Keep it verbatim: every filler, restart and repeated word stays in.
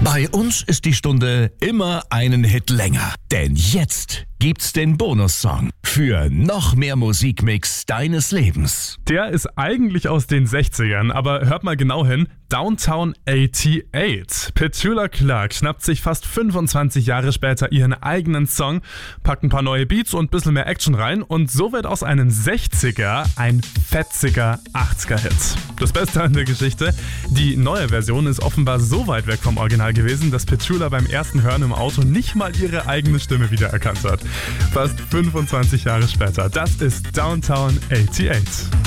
Bei uns ist die Stunde immer einen Hit länger. Denn jetzt gibt's den Bonussong für noch mehr Musikmix deines Lebens. Der ist eigentlich aus den sechzigern, aber hört mal genau hin. Downtown achtundachtzig. Petula Clark schnappt sich fast fünfundzwanzig Jahre später ihren eigenen Song, packt ein paar neue Beats und ein bisschen mehr Action rein und so wird aus einem sechziger ein fetziger achtziger-Hit. Das Beste an der Geschichte, die neue Version ist offenbar so weit weg vom Original gewesen, dass Petula beim ersten Hören im Auto nicht mal ihre eigene Stimme wiedererkannt hat. Fast fünfundzwanzig Jahre später. Das ist Downtown achtundachtzig.